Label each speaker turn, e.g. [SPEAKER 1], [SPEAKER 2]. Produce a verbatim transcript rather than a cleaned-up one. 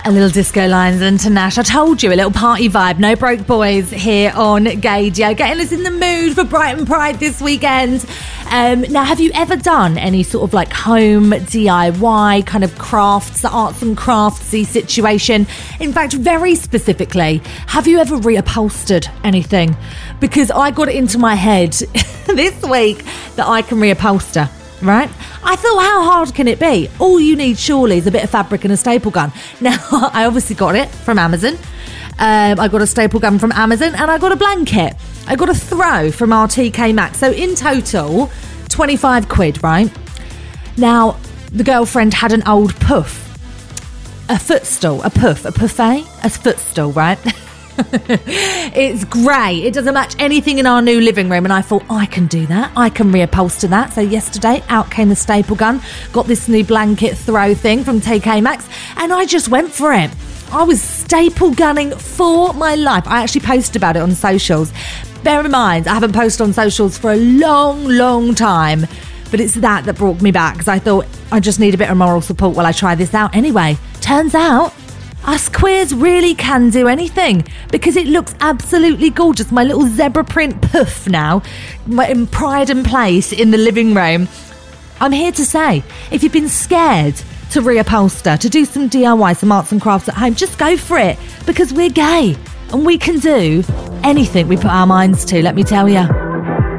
[SPEAKER 1] A little Disco Lines and Tinashe. I told you, a little party vibe. No Broke Boys here on Gaydio. Getting us in the mood for Brighton Pride this weekend. Um, now, have you ever done any sort of like home D I Y kind of crafts, arts and craftsy situation? In fact, very specifically, have you ever reupholstered anything? Because I got it into my head this week that I can reupholster. Right? I thought, how hard can it be? All you need surely is a bit of fabric and a staple gun. Now, I obviously got it from Amazon. Um, I got a staple gun from Amazon and I got a blanket. I got a throw from our T K Maxx. So in total, twenty-five quid, right? Now, the girlfriend had an old puff. A footstool, a puff, a buffet, a footstool, right? It's grey. It doesn't match anything in our new living room, and I thought, I can do that. I can reupholster that. So yesterday, out came the staple gun, got this new blanket throw thing from T K Maxx, and I just went for it. I was staple gunning for my life. I actually posted about it on socials. Bear in mind, I haven't posted on socials for a long, long time, but it's that that brought me back, because I thought I just need a bit of moral support while I try this out. Anyway, turns out us queers really can do anything, because it looks absolutely gorgeous. My little zebra print puff now, in pride and place in the living room. I'm here to say, if you've been scared to reupholster, to do some D I Y, some arts and crafts at home, just go for it, because we're gay and we can do anything we put our minds to, let me tell you.